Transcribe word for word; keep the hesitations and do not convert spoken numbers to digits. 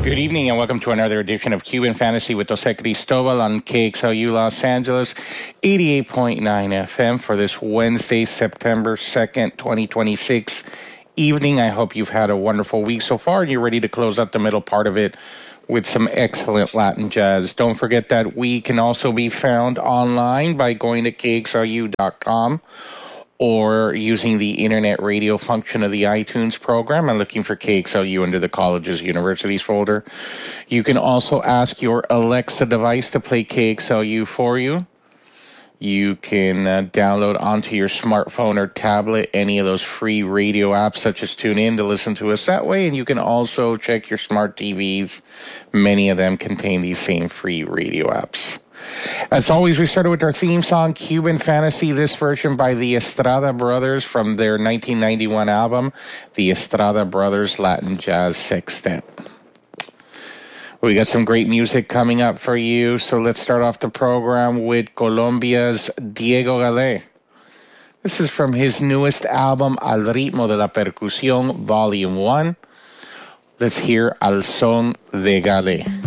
Good evening and welcome to another edition of Cuban Fantasy with Jose Cristobal on K X L U Los Angeles, eighty-eight point nine F M for this Wednesday, September second, twenty twenty-six evening. I hope you've had a wonderful week so far and you're ready to close out the middle part of it with some excellent Latin jazz. Don't forget that we can also be found online by going to K X L U dot com or using the internet radio function of the iTunes program and looking for K X L U under the Colleges Universities folder. You can also ask your Alexa device to play K X L U for you. You can uh, download onto your smartphone or tablet any of those free radio apps such as TuneIn to listen to us that way. And you can also check your smart T Vs. Many of them contain these same free radio apps. As always, we started with our theme song, Cuban Fantasy, this version by the Estrada Brothers from their nineteen ninety-one album, the Estrada Brothers Latin Jazz Sextet. We got some great music coming up for you, so let's start off the program with Colombia's Diego Galé. This is from his newest album, Al Ritmo de la Percusión, Volume one. Let's hear Al Son de Galé.